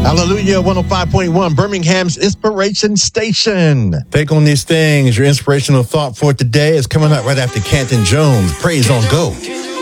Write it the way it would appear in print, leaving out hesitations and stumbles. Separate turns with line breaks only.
Hallelujah, 105.1, Birmingham's Inspiration Station. Think on these things. Your inspirational thought for today is coming up right after Canton Jones. Praise on Go.